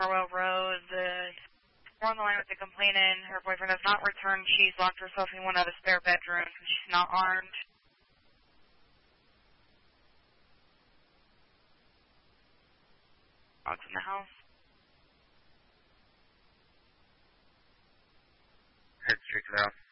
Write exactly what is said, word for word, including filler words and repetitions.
Farwell Road. The we're on the line with the complainant. Her boyfriend has not returned. She's locked herself in one of the spare bedrooms. She's not armed. Dogs in the house. Head street to the house.